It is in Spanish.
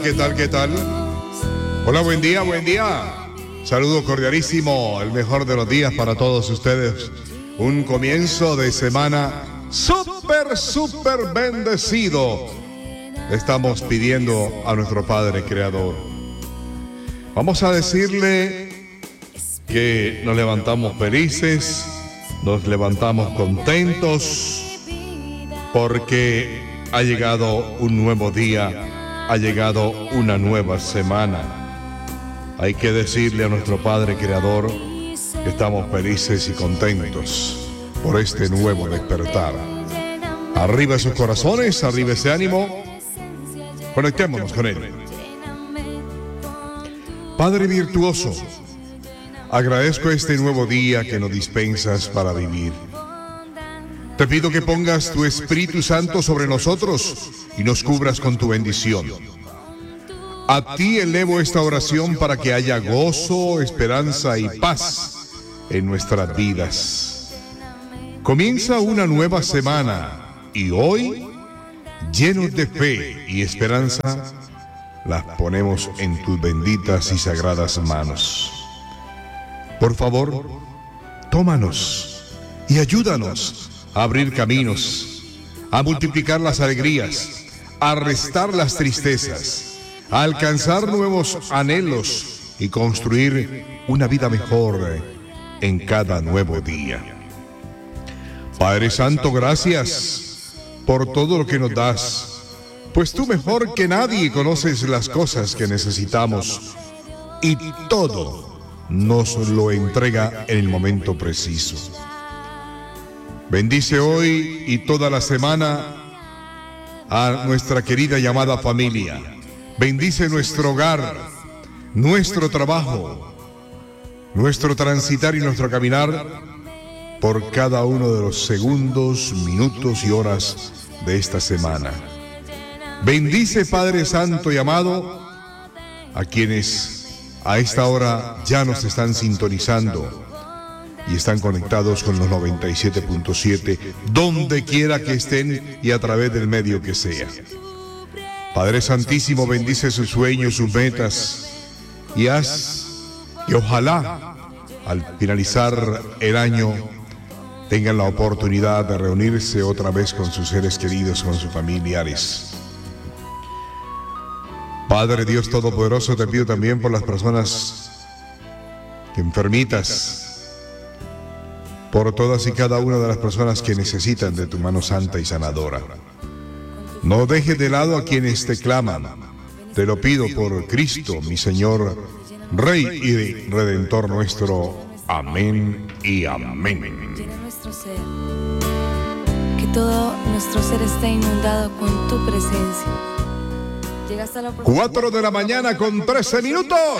¿Qué tal? ¿Qué tal? Hola, buen día, buen día. Saludo cordialísimo, el mejor de los días para todos ustedes. Un comienzo de semana súper bendecido. Estamos pidiendo a nuestro Padre Creador. Vamos a decirle que nos levantamos felices, nos levantamos contentos, porque ha llegado un nuevo día. Ha llegado una nueva semana. Hay que decirle a nuestro Padre Creador que estamos felices y contentos por este nuevo despertar. Arriba sus corazones, arriba ese ánimo. Conectémonos con Él. Padre virtuoso, agradezco este nuevo día que nos dispensas para vivir. Te pido que pongas tu Espíritu Santo sobre nosotros y nos cubras con tu bendición. A ti elevo esta oración para que haya gozo, esperanza y paz en nuestras vidas. Comienza una nueva semana y hoy, llenos de fe y esperanza, las ponemos en tus benditas y sagradas manos. Por favor, tómanos y ayúdanos a abrir caminos, a multiplicar las alegrías, a restar las tristezas, a alcanzar nuevos anhelos y construir una vida mejor en cada nuevo día. Padre Santo, gracias por todo lo que nos das, pues tú mejor que nadie conoces las cosas que necesitamos y todo nos lo entrega en el momento preciso. Bendice hoy y toda la semana a nuestra querida y amada familia. Bendice nuestro hogar, nuestro trabajo, nuestro transitar y nuestro caminar por cada uno de los segundos, minutos y horas de esta semana. Bendice, Padre Santo y amado, a quienes a esta hora ya nos están sintonizando y están conectados con los 97.7, donde quiera que estén y a través del medio que sea. Padre Santísimo, bendice sus sueños, sus metas, y haz que ojalá al finalizar el año tengan la oportunidad de reunirse otra vez con sus seres queridos, con sus familiares. Padre Dios Todopoderoso, te pido también por las personas enfermitas, por todas y cada una de las personas que necesitan de tu mano santa y sanadora. No dejes de lado a quienes te claman. Te lo pido por Cristo, mi Señor, Rey y Redentor nuestro. Amén y amén. Que todo nuestro ser esté inundado con tu presencia. 4 de la mañana con 13 minutos.